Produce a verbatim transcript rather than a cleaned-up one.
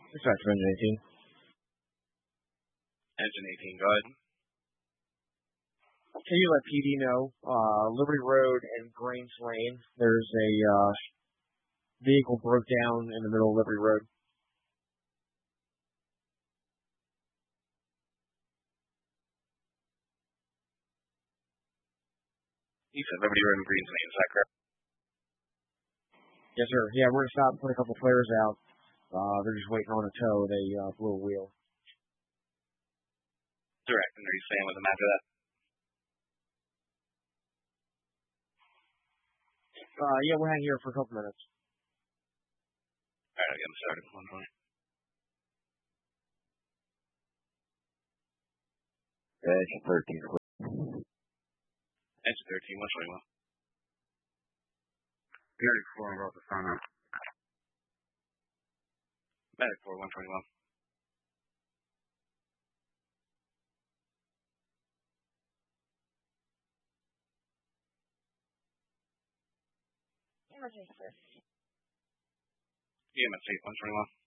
Dispatch for engine eighteen. Engine eighteen, go ahead. Can you let P D know, uh, Liberty Road and Grange Lane, there's a, uh, vehicle broke down in the middle of Liberty Road. You said Liberty Road and Grange Lane, is that correct? Yes, sir. Yeah, we're gonna stop and put a couple flares out. Uh, they're just waiting on a tow. They, uh, blew a wheel. Direct, and are you staying with them after that? Uh, yeah, we'll hang here for a couple minutes. Alright, I'll get them started. One point. Engine thirteen. Engine thirteen, one twenty-one. Medic four, I'm about to sign up. Medic four, one twenty-one. Emergency. E M S eight, one twenty-one.